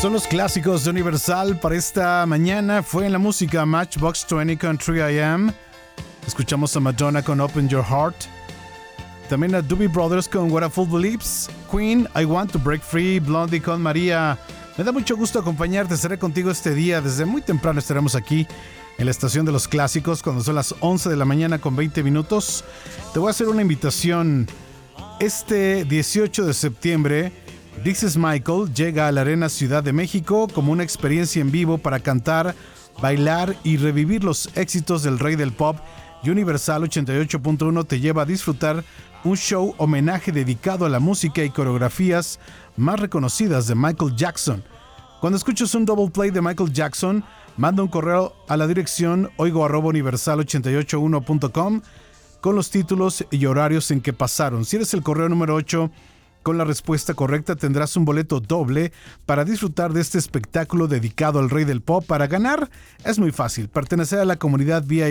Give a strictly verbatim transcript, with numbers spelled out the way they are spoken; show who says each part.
Speaker 1: Son los clásicos de Universal para esta mañana. Fue en la música Matchbox veinte con tres I Am. Escuchamos a Madonna con Open Your Heart. También a Doobie Brothers con What a Fool Believes. Queen, I Want to Break Free. Blondie con María. Me da mucho gusto acompañarte. Estaré contigo este día. Desde muy temprano estaremos aquí en la estación de los clásicos cuando son las once de la mañana con veinte minutos. Te voy a hacer una invitación. Este dieciocho de septiembre, This Is Michael llega a la Arena Ciudad de México como una experiencia en vivo para cantar, bailar y revivir los éxitos del rey del pop. Y Universal ochenta y ocho punto uno te lleva a disfrutar un show homenaje dedicado a la música y coreografías más reconocidas de Michael Jackson. Cuando escuches un double play de Michael Jackson, manda un correo a la dirección oigo arroba universal ochenta y ocho uno punto com con los títulos y horarios en que pasaron. Si eres el correo número ocho, con la respuesta correcta tendrás un boleto doble para disfrutar de este espectáculo dedicado al rey del pop. Para ganar es muy fácil, pertenecer a la comunidad V I P